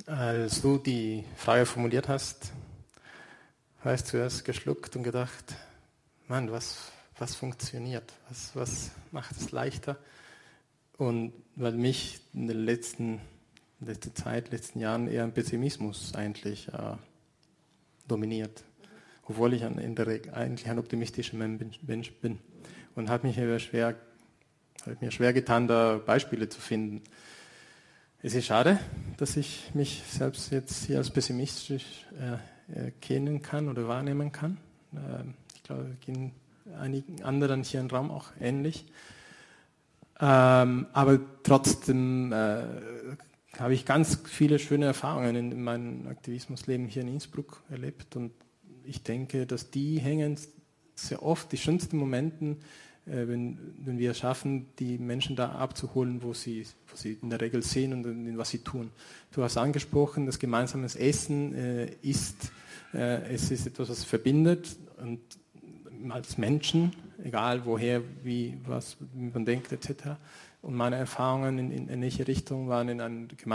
Als du die Frage formuliert hast, habe ich zuerst geschluckt und gedacht, Mann, was funktioniert? Was macht es leichter? Und weil mich in der letzten Jahren eher ein Pessimismus eigentlich dominiert. Obwohl ich in der Regel eigentlich ein optimistischer Mensch bin. Und habe mir schwer getan, da Beispiele zu finden. Es ist schade, dass ich mich selbst jetzt hier als pessimistisch erkennen kann oder wahrnehmen kann. Ich glaube, es ging einigen anderen hier im Raum auch ähnlich. Aber trotzdem habe ich ganz viele schöne Erfahrungen in meinem Aktivismusleben hier in Innsbruck erlebt. Und ich denke, dass die hängen sehr oft, die schönsten Momente, wenn wir es schaffen, die Menschen da abzuholen, wo sie in der Regel sehen und was sie tun. Du hast angesprochen, das gemeinsame Essen es ist etwas, was verbindet und als Menschen, egal woher, wie man denkt etc. Und meine Erfahrungen in welche Richtung waren in einem